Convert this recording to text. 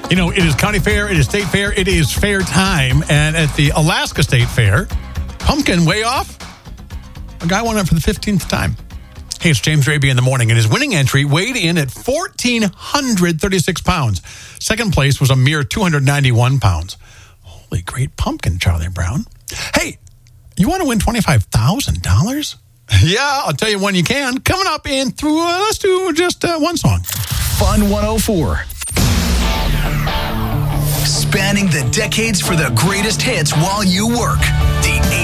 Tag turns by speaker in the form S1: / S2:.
S1: You know, it is county fair, it is state fair, it is fair time. And at the Alaska State Fair, pumpkin way off. A guy won it for the 15th time. Hey, it's James Raby in the morning, and his winning entry weighed in at 1,436 pounds. Second place was a mere 291 pounds. Holy great pumpkin, Charlie Brown. Hey, you want to win $25,000? Yeah, I'll tell you when you can. Coming up in through, let's do just one song.
S2: Fun 104. Spanning the decades for the greatest hits while you work. The